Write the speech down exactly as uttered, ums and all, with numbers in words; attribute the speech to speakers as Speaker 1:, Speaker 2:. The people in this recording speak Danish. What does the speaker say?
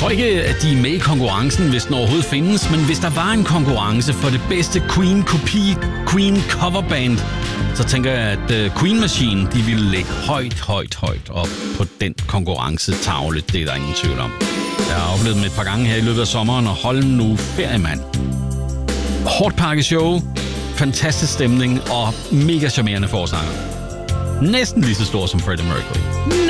Speaker 1: tror ikke, at de er med i konkurrencen, hvis den overhovedet findes, men hvis der var en konkurrence for det bedste Queen-kopi, Queen-coverband, så tænker jeg, at Queen Machine, de ville lægge højt, højt, højt op på den konkurrencetavle. Det er der ingen tvivl om. Jeg har oplevet dem et par gange her i løbet af sommeren, og hold nu ferie, mand. Hårdt pakket show, fantastisk stemning og mega charmerende forsanger. Næsten lige så stor som Freddie Mercury.